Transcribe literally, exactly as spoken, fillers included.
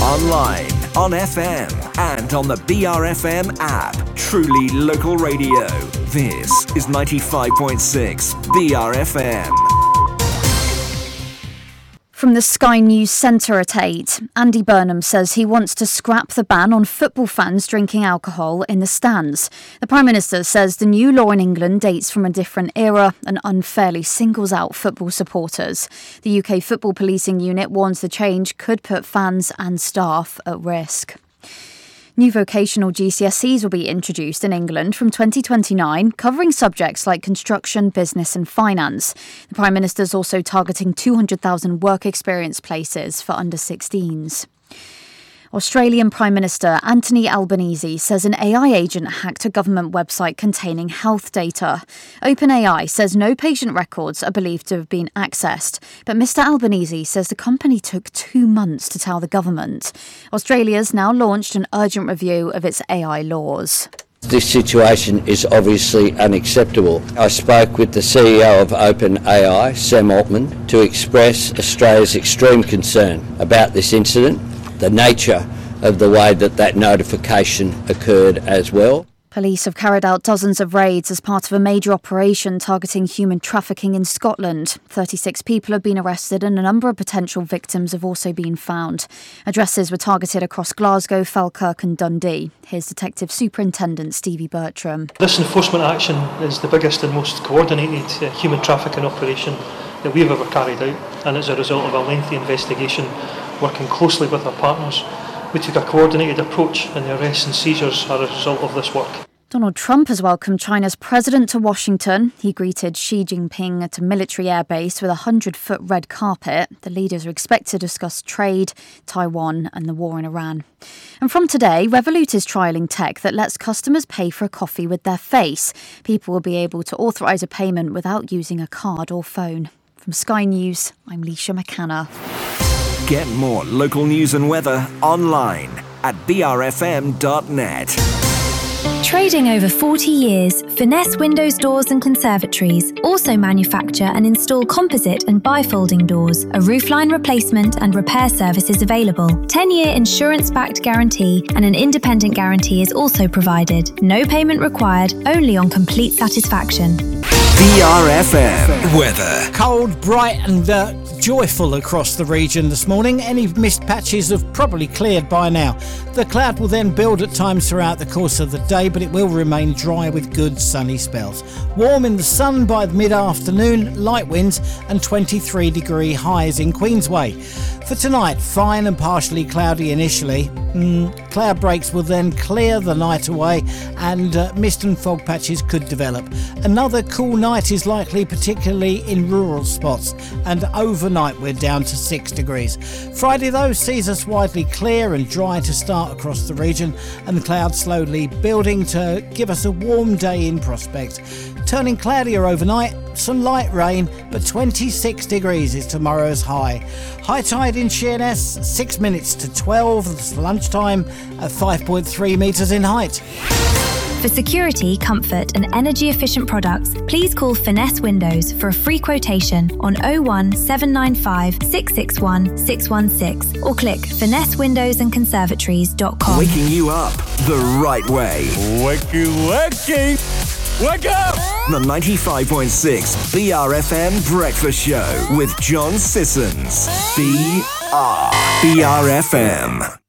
Online, on F M, and on the B R F M app. Truly local radio. This is ninety-five point six B R F M. From the Sky News Centre at eight, Andy Burnham says he wants to scrap the ban on football fans drinking alcohol in the stands. The Prime Minister says the new law in England dates from a different era and unfairly singles out football supporters. The U K Football Policing Unit warns the change could put fans and staff at risk. New vocational G C S Es will be introduced in England from twenty twenty-nine, covering subjects like construction, business and finance. The Prime Minister is also targeting two hundred thousand work experience places for under sixteens. Australian Prime Minister Anthony Albanese says an A I agent hacked a government website containing health data. OpenAI says no patient records are believed to have been accessed, but Mr Albanese says the company took two months to tell the government. Australia's now launched an urgent review of its A I laws. This situation is obviously unacceptable. I spoke with the C E O of OpenAI, Sam Altman, to express Australia's extreme concern about this incident, the nature of the way that that notification occurred as well. Police have carried out dozens of raids as part of a major operation targeting human trafficking in Scotland. thirty-six people have been arrested and a number of potential victims have also been found. Addresses were targeted across Glasgow, Falkirk and Dundee. Here's Detective Superintendent Stevie Bertram. This enforcement action is the biggest and most coordinated uh, human trafficking operation that we've ever carried out, and it's a result of a lengthy investigation working closely with our partners. We took a coordinated approach and the arrests and seizures are a result of this work. Donald Trump has welcomed China's president to Washington. He greeted Xi Jinping at a military airbase with a hundred-foot red carpet. The leaders are expected to discuss trade, Taiwan and the war in Iran. And from today, Revolut is trialling tech that lets customers pay for a coffee with their face. People will be able to authorise a payment without using a card or phone. From Sky News, I'm Leisha McCanna. Get more local news and weather online at b r f m dot net. Trading over forty years, Finesse Windows Doors and Conservatories also manufacture and install composite and bifolding doors. A roofline replacement and repair service is available. ten-year insurance-backed guarantee and an independent guarantee is also provided. No payment required, only on complete satisfaction. B R F M weather. Cold, bright and uh, joyful across the region this morning. Any mist patches have probably cleared by now. The cloud will then build at times throughout the course of the day, but it will remain dry with good sunny spells. Warm in the sun by mid-afternoon, light winds and twenty-three degree highs in Queensway. For tonight, fine and partially cloudy initially. Mm, cloud breaks will then clear the night away and uh, mist and fog patches could develop. Another cool night is likely, particularly in rural spots, and overnight we're down to six degrees. Friday though sees us widely clear and dry to start across the region, and the clouds slowly building to give us a warm day in prospect. Turning cloudier overnight, some light rain, but twenty-six degrees is tomorrow's high. High tide in Sheerness, six minutes to twelve, it's lunchtime at five point three metres in height. For security, comfort and energy-efficient products, please call Finesse Windows for a free quotation on oh one seven nine five six six one six one six or click finesse windows and conservatories dot com. Waking you up the right way. Wakey, wakey. Wake up! The ninety-five point six B R F M Breakfast Show with John Sissons. B R B R F M.